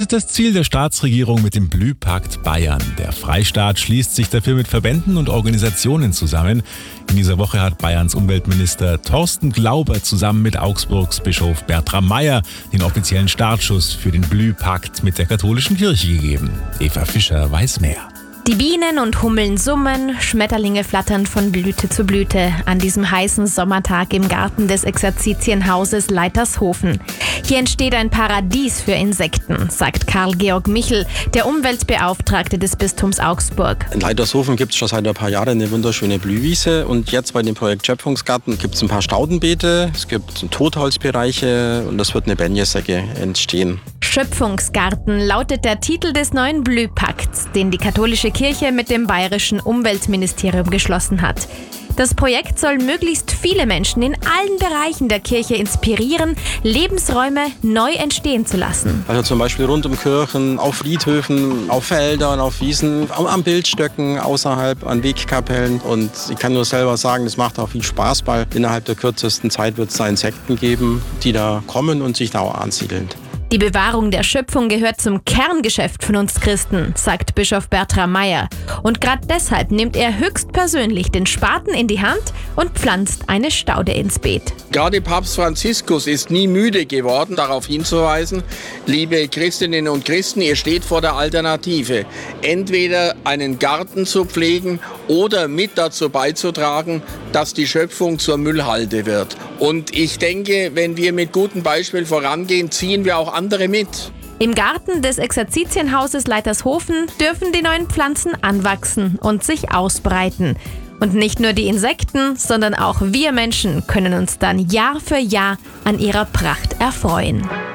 ist das Ziel der Staatsregierung mit dem Blühpakt Bayern. Der Freistaat schließt sich dafür mit Verbänden und Organisationen zusammen. In dieser Woche hat Bayerns Umweltminister Thorsten Glauber zusammen mit Augsburgs Bischof Bertram Meyer den offiziellen Startschuss für den Blühpakt mit der katholischen Kirche gegeben. Eva Fischer weiß mehr. Die Bienen und Hummeln summen, Schmetterlinge flattern von Blüte zu Blüte an diesem heißen Sommertag im Garten des Exerzitienhauses Leitershofen. Hier entsteht ein Paradies für Insekten, sagt Karl-Georg Michel, der Umweltbeauftragte des Bistums Augsburg. In Leitershofen gibt es schon seit ein paar Jahren eine wunderschöne Blühwiese und jetzt bei dem Projekt Schöpfungsgarten gibt es ein paar Staudenbeete, es gibt Totholzbereiche und es wird eine Benjesäcke entstehen. Schöpfungsgarten lautet der Titel des neuen Blühpakts, den die katholische Kirche mit dem bayerischen Umweltministerium geschlossen hat. Das Projekt soll möglichst viele Menschen in allen Bereichen der Kirche inspirieren, Lebensräume neu entstehen zu lassen. Also zum Beispiel rund um Kirchen, auf Friedhöfen, auf Feldern, auf Wiesen, am Bildstöcken, außerhalb, an Wegkapellen. Und ich kann nur selber sagen, das macht auch viel Spaß, weil innerhalb der kürzesten Zeit wird es da Insekten geben, die da kommen und sich da auch ansiedeln. Die Bewahrung der Schöpfung gehört zum Kerngeschäft von uns Christen, sagt Bischof Bertram Meyer. Und gerade deshalb nimmt er höchstpersönlich den Spaten in die Hand und pflanzt eine Staude ins Beet. Gerade Papst Franziskus ist nie müde geworden, darauf hinzuweisen, liebe Christinnen und Christen, ihr steht vor der Alternative. Entweder einen Garten zu pflegen oder mit dazu beizutragen, dass die Schöpfung zur Müllhalde wird. Und ich denke, wenn wir mit gutem Beispiel vorangehen, ziehen wir auch andere mit. Im Garten des Exerzitienhauses Leitershofen dürfen die neuen Pflanzen anwachsen und sich ausbreiten. Und nicht nur die Insekten, sondern auch wir Menschen können uns dann Jahr für Jahr an ihrer Pracht erfreuen.